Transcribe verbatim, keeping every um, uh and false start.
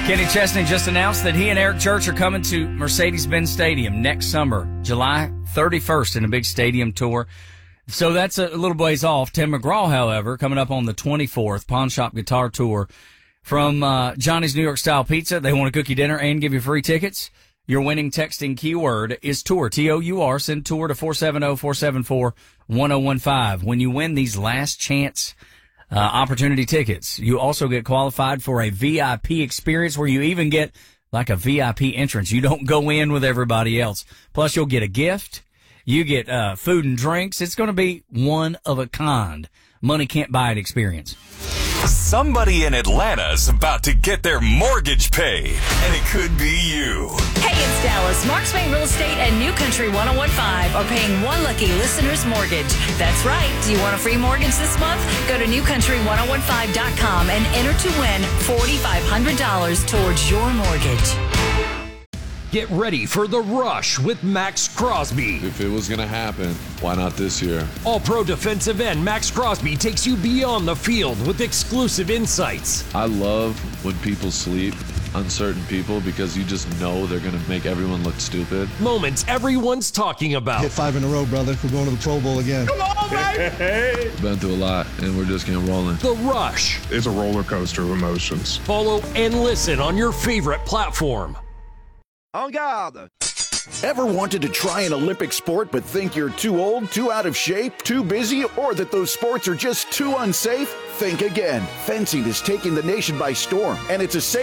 Kenny Chesney just announced that he and Eric Church are coming to Mercedes-Benz Stadium next summer, July thirty-first, in a big stadium tour. So that's a little ways off. Tim McGraw, however, coming up on the twenty-fourth, Pawn Shop Guitar Tour from uh, Johnny's New York Style Pizza. They want to cook you dinner and give you free tickets. Your winning texting keyword is tour, T O U R. Send tour to four seven zero, four seven four, one zero one five. When you win these last chance uh, opportunity tickets, you also get qualified for a V I P experience where you even get like a V I P entrance. You don't go in with everybody else. Plus, you'll get a gift. You get uh, food and drinks. It's going to be one of a kind. Money can't buy it experience. Somebody in Atlanta's about to get their mortgage paid, and it could be you. Hey, it's Dallas. Marks Bank Real Estate and New Country ten fifteen are paying one lucky listener's mortgage. That's right. Do you want a free mortgage this month? Go to new country ten fifteen dot com and enter to win four thousand five hundred dollars towards your mortgage. Get ready for The Rush with Max Crosby. If it was going to happen, why not this year? All-pro defensive end Max Crosby takes you beyond the field with exclusive insights. I love when people sleep, uncertain people, because you just know they're going to make everyone look stupid. Moments everyone's talking about. Hit five in a row, brother. We're going to the Pro Bowl again. Come on, baby! Been through a lot, and we're just getting rolling. The Rush. It's a roller coaster of emotions. Follow and listen on your favorite platform. En garde! Ever wanted to try an Olympic sport but think you're too old, too out of shape, too busy, or that those sports are just too unsafe? Think again. Fencing is taking the nation by storm, and it's a safe